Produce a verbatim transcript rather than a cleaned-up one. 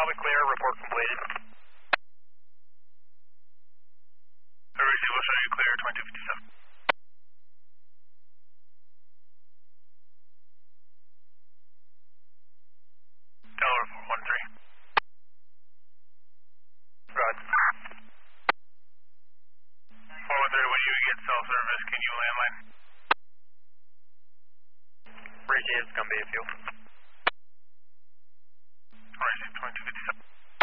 we clear, report completed. Everybody, we'll show you clear, twenty-two fifty-seven. Tower four one three. Roger. four one three, when you get cell service, can you landline? Appreciate it, it's gonna be a few. Alright, twenty-two fifty-seven.